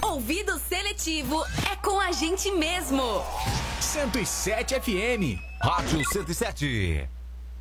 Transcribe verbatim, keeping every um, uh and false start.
Ouvido seletivo é com a gente mesmo. cento e sete F M. Rádio cento e sete.